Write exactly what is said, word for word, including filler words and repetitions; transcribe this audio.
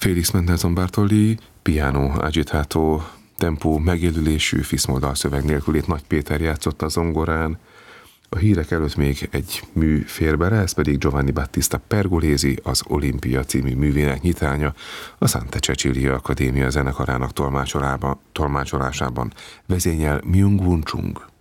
Félix Mendelssohn Bartholdy, piano agitato, tempó megélülésű fiszmoldal szöveg nélkül itt Nagy Péter játszott a zongorán. A hírek előtt még egy mű fér bele, ez pedig Giovanni Battista Pergolesi, az Olimpia című művének nyitánya, a Santa Cecilia Akadémia zenekarának tolmácsolásában vezényel Myung-Whun Chung.